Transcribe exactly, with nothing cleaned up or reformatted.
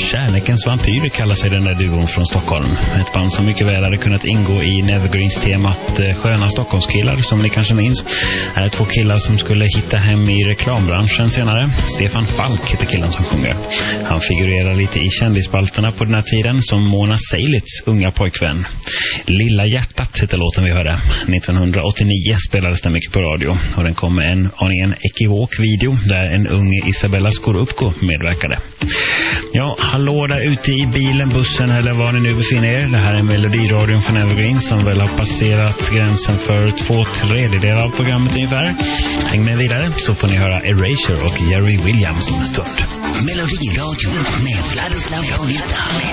Kärlekens vampyrer kallar sig den där duon från Stockholm. Ett band som mycket väl hade kunnat ingå i Nevergreens-temat Sköna Stockholmskillar, som ni kanske minns. Här är två killar som skulle hitta hem i reklambranschen senare. Stefan Falk heter killen som sjunger. Han figurerar lite i kändisspalterna på den här tiden som Mona Seilits unga pojkvän. Lilla hjärtat heter låten vi hörde. nittonhundraåttionio spelades den mycket på radio, och den kom med en aningen ekivok video där en ung Isabella Scorupco medverkade. Ja, hallå där ute i bilen, bussen eller var ni nu befinner er. Det här är Melodiradion från Evergreen som väl har passerat gränsen för två tredjedelar av programmet ungefär. Häng med vidare så får ni höra Erasure och Jerry Williams om en stund. Melodiradion med Vladislav Bonita.